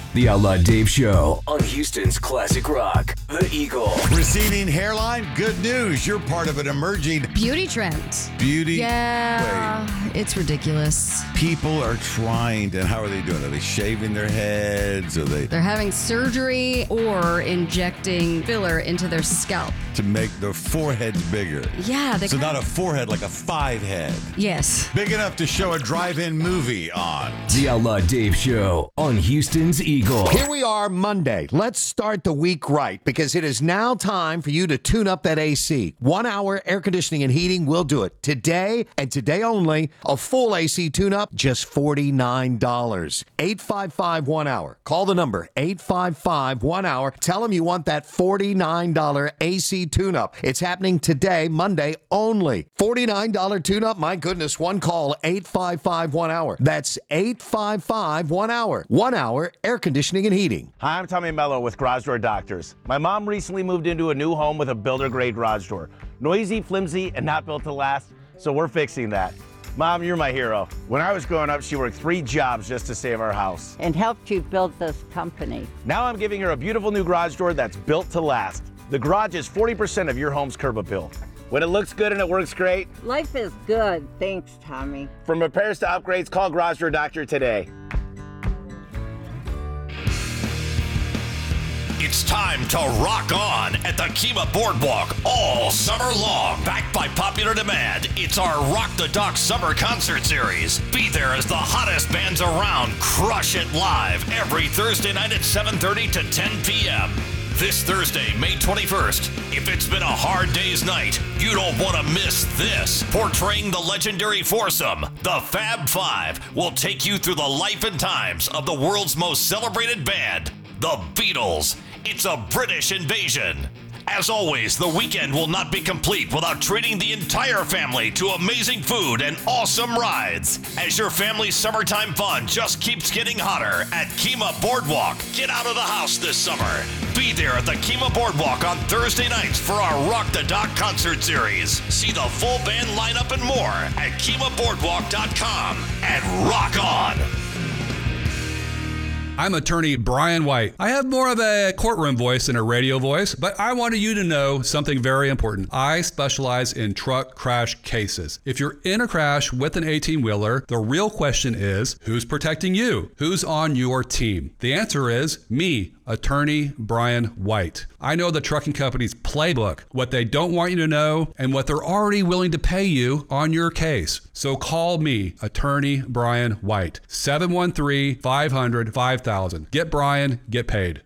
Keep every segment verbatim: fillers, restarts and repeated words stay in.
The Outlaw Dave Show on Houston's Classic Rock, The Eagle. Receding hairline, good news. You're part of an emerging beauty trend. Beauty? Yeah, Wait. It's ridiculous. People are trying to, how are they doing? Are they shaving their heads? Are they? They're having surgery or injecting filler into their scalp. To make their foreheads bigger. Yeah. They so kinda... not a forehead, like a five head. Yes. Big enough to show a drive-in movie on. The Outlaw Dave Show on Houston's Eagle. Here we are Monday. Let's start the week right because it is now time for you to tune up that A C. One hour air conditioning and heating will do it. Today and today only, a full A C tune-up, just forty-nine dollars. eight five five one hour. Call the number, eight five five one hour. Tell them you want that forty-nine dollars A C tune-up. It's happening today, Monday only. forty-nine dollars tune-up, my goodness, one call, eight five five one hour. That's eight five five one hour. One hour air conditioning and heating. Hi, I'm Tommy Mello with Garage Door Doctors. My mom recently moved into a new home with a builder-grade garage door. Noisy, flimsy, and not built to last, so we're fixing that. Mom, you're my hero. When I was growing up, she worked three jobs just to save our house. And helped you build this company. Now I'm giving her a beautiful new garage door that's built to last. The garage is forty percent of your home's curb appeal. When it looks good and it works great. Life is good. Thanks, Tommy. From repairs to upgrades, call Garage Door Doctor today. It's time to rock on at the Kemah Boardwalk all summer long. Backed by popular demand, it's our Rock the Dock Summer Concert Series. Be there as the hottest bands around crush it live every Thursday night at seven thirty to ten p.m. This Thursday, May twenty-first. If it's been a hard day's night, you don't want to miss this. Portraying the legendary foursome, the Fab Five will take you through the life and times of the world's most celebrated band, the Beatles. It's a British invasion. As always, the weekend will not be complete without treating the entire family to amazing food and awesome rides. As your family's summertime fun just keeps getting hotter at Kemah Boardwalk. Get out of the house this summer. Be there at the Kemah Boardwalk on Thursday nights for our Rock the Dock concert series. See the full band lineup and more at Kemah Boardwalk dot com and rock on. I'm attorney Brian White. I have more of a courtroom voice than a radio voice, but I wanted you to know something very important. I specialize in truck crash cases. If you're in a crash with an eighteen-wheeler, the real question is, who's protecting you? Who's on your team? The answer is me, attorney Brian White. I know the trucking company's playbook, what they don't want you to know, and what they're already willing to pay you on your case. So call me, attorney Brian White, seven one three, five hundred, five thousand. Get Brian, get paid.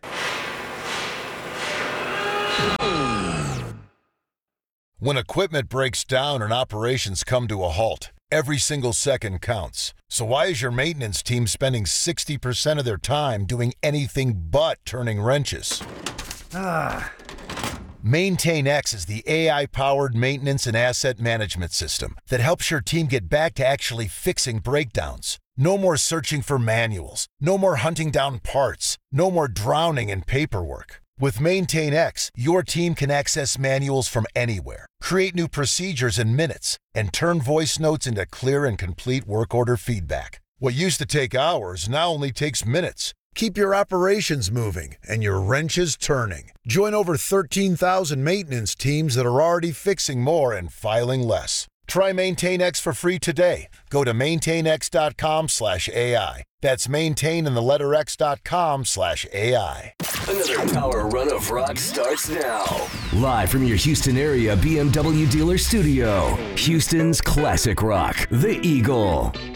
When equipment breaks down and operations come to a halt, every single second counts. So why is your maintenance team spending sixty percent of their time doing anything but turning wrenches? Ah. MaintainX is the A I-powered maintenance and asset management system that helps your team get back to actually fixing breakdowns. No more searching for manuals. No more hunting down parts. No more drowning in paperwork. With MaintainX, your team can access manuals from anywhere, create new procedures in minutes, and turn voice notes into clear and complete work order feedback. What used to take hours now only takes minutes. Keep your operations moving and your wrenches turning. Join over thirteen thousand maintenance teams that are already fixing more and filing less. Try MaintainX for free today. Go to maintainx.com slash AI. That's maintain in the letter x.com slash AI. Another power run of rock starts now. Live from your Houston area B M W dealer studio. Houston's Classic Rock, The Eagle.